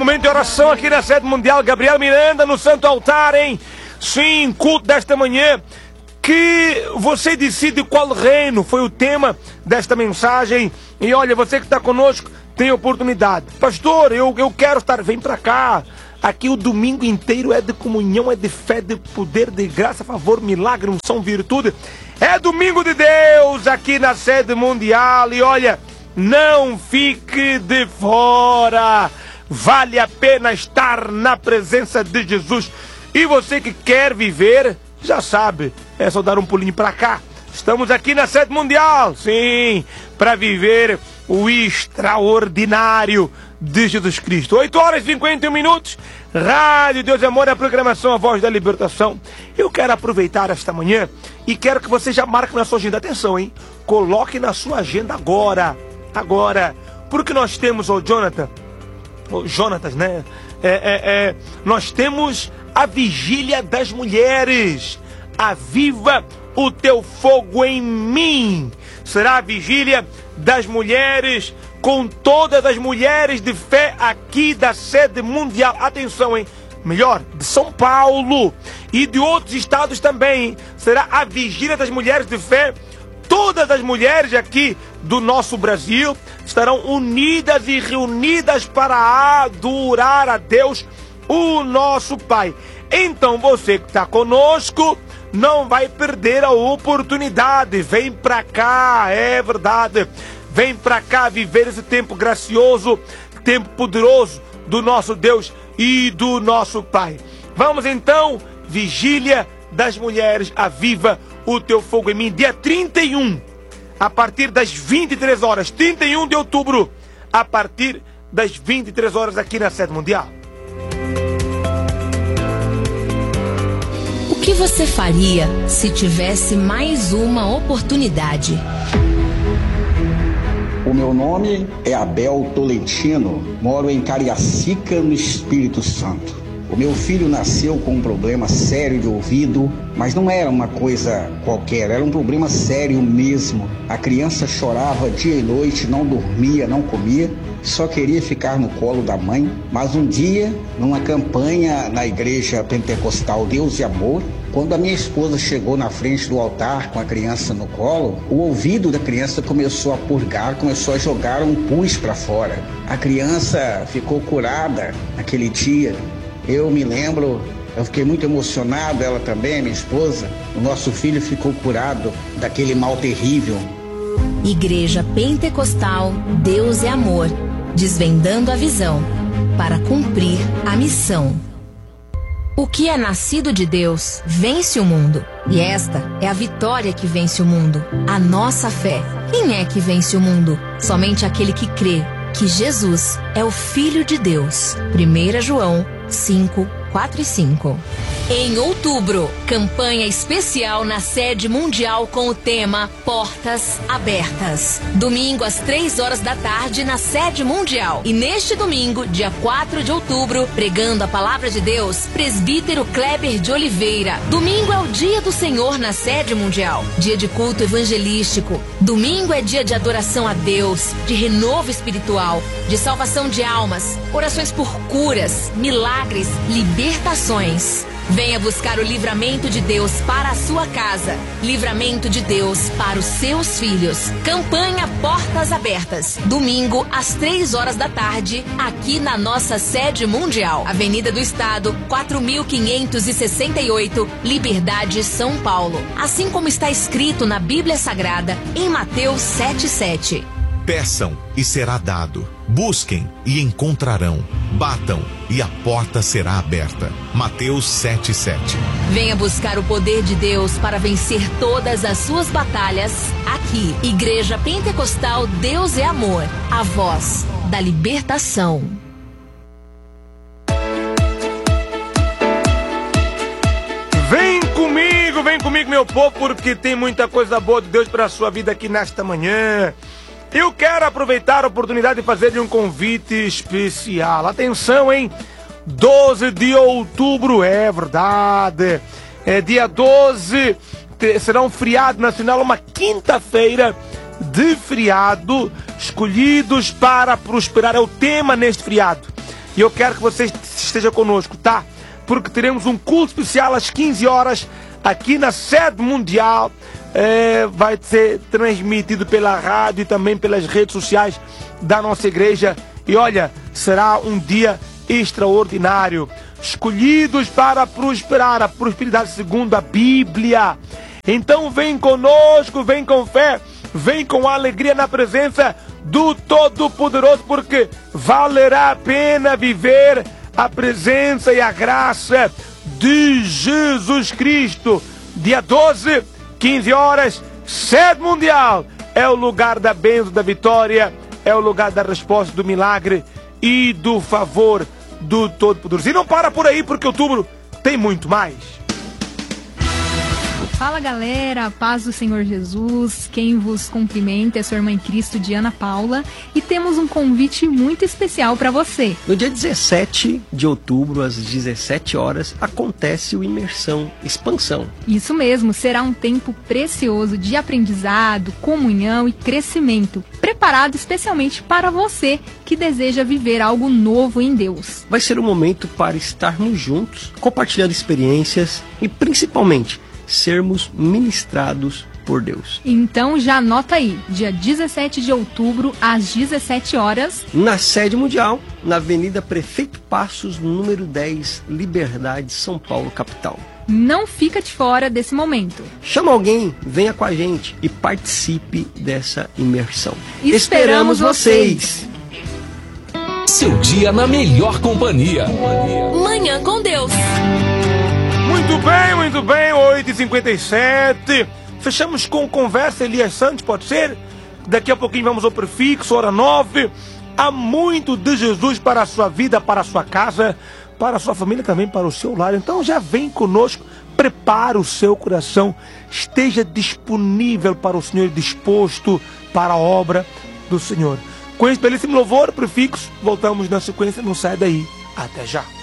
Momento de oração aqui na sede mundial. Gabriel Miranda no Santo Altar, hein? Sim, culto desta manhã. Que você decide qual reino foi o tema desta mensagem. E olha, você que está conosco tem oportunidade. Pastor, eu quero estar, vem para cá. Aqui o domingo inteiro é de comunhão, é de fé, de poder, de graça, favor, milagre, unção, virtude. É domingo de Deus aqui na sede mundial. E olha, não fique de fora. Vale a pena estar na presença de Jesus. E você que quer viver, já sabe, é só dar um pulinho para cá. Estamos aqui na sede mundial, sim, para viver o extraordinário de Jesus Cristo. 8 horas e 51 minutos. Rádio Deus e Amor, a programação A Voz da Libertação. Eu quero aproveitar esta manhã e quero que você já marque na sua agenda. Atenção, hein? Coloque na sua agenda agora. Agora. Porque nós temos, Jonatas, né? Nós temos a vigília das mulheres. Aviva o teu fogo em mim. Será a vigília das mulheres, com todas as mulheres de fé aqui da sede mundial. Atenção, hein? Melhor, de São Paulo e de outros estados também, hein? Será a vigília das mulheres de fé. Todas as mulheres aqui do nosso Brasil estarão unidas e reunidas para adorar a Deus, o nosso Pai. Então você que está conosco não vai perder a oportunidade. Vem para cá, é verdade. Vem para cá viver esse tempo gracioso, tempo poderoso do nosso Deus e do nosso Pai. Vamos então, vigília das mulheres, aviva o teu fogo em mim, dia 31, a partir das 23 horas, 31 de outubro, a partir das 23 horas aqui na sede mundial. O que você faria se tivesse mais uma oportunidade? O meu nome é Abel Tolentino, moro em Cariacica, no Espírito Santo. O meu filho nasceu com um problema sério de ouvido, mas não era uma coisa qualquer, era um problema sério mesmo. A criança chorava dia e noite, não dormia, não comia, só queria ficar no colo da mãe. Mas um dia, numa campanha na igreja pentecostal Deus e Amor, quando a minha esposa chegou na frente do altar com a criança no colo, o ouvido da criança começou a purgar, começou a jogar um pus para fora. A criança ficou curada naquele dia. Eu me lembro, eu fiquei muito emocionado, ela também, minha esposa. O nosso filho ficou curado daquele mal terrível. Igreja Pentecostal Deus é Amor, desvendando a visão para cumprir a missão. O que é nascido de Deus vence o mundo. E esta é a vitória que vence o mundo, a nossa fé. Quem é que vence o mundo? Somente aquele que crê que Jesus é o Filho de Deus. 1 João 5, 4 e 5. Em outubro, campanha especial na sede mundial com o tema Portas Abertas. Domingo às 3 horas da tarde na sede mundial. E neste domingo, dia 4 de outubro, pregando a palavra de Deus, presbítero Kleber de Oliveira. Domingo é o dia do Senhor na sede mundial. Dia de culto evangelístico. Domingo é dia de adoração a Deus, de renovo espiritual, de salvação de almas, orações por curas, milagres, libertações. Venha buscar o livramento de Deus para a sua casa. Livramento de Deus para os seus filhos. Campanha Portas Abertas. Domingo, às 3 horas da tarde, aqui na nossa sede mundial. Avenida do Estado, 4568, Liberdade, São Paulo. Assim como está escrito na Bíblia Sagrada, em Mateus 7:7. Peçam e será dado. Busquem e encontrarão. Batam e a porta será aberta. Mateus 7:7. Venha buscar o poder de Deus para vencer todas as suas batalhas aqui. Igreja Pentecostal Deus é Amor, a voz da libertação. Vem comigo, meu povo, porque tem muita coisa boa de Deus para a sua vida aqui nesta manhã. Eu quero aproveitar a oportunidade de fazer-lhe um convite especial. Atenção, hein? 12 de outubro, é verdade. Dia 12, será um feriado nacional, uma quinta-feira de feriado, escolhidos para prosperar. É o tema neste feriado. E eu quero que você esteja conosco, tá? Porque teremos um culto especial às 15 horas aqui na sede mundial. Vai ser transmitido pela rádio e também pelas redes sociais da nossa igreja. E olha, será um dia extraordinário. Escolhidos para prosperar, a prosperidade segundo a Bíblia. Então vem conosco, vem com fé, vem com alegria na presença do Todo-Poderoso, porque valerá a pena viver a presença e a graça de Jesus Cristo. Dia 12, 15 horas, sede mundial. É o lugar da bênção, da vitória, é o lugar da resposta, do milagre e do favor do Todo-Poderoso. E não para por aí, porque outubro tem muito mais. Fala galera, paz do Senhor Jesus, quem vos cumprimenta é sua irmã em Cristo, Diana Paula, e temos um convite muito especial para você. No dia 17 de outubro, às 17 horas, acontece o Imersão Expansão. Isso mesmo, será um tempo precioso de aprendizado, comunhão e crescimento, preparado especialmente para você que deseja viver algo novo em Deus. Vai ser um momento para estarmos juntos, compartilhando experiências e principalmente sermos ministrados por Deus. Então já anota aí, dia 17 de outubro, às 17 horas, na sede mundial, na Avenida Prefeito Passos, número 10, Liberdade, São Paulo, capital. Não fica de fora desse momento. Chama alguém, venha com a gente e participe dessa imersão. Esperamos vocês! Seu dia na melhor companhia. Manhã com Deus. Muito bem, 8h57. Fechamos com conversa Elias Santos, pode ser? Daqui a pouquinho vamos ao prefixo, hora 9. Há muito de Jesus para a sua vida, para a sua casa, para a sua família, também para o seu lar. Então já vem conosco, prepara o seu coração, esteja disponível para o Senhor, disposto para a obra do Senhor. Com esse belíssimo louvor, prefixo, voltamos na sequência, não sai daí. Até já.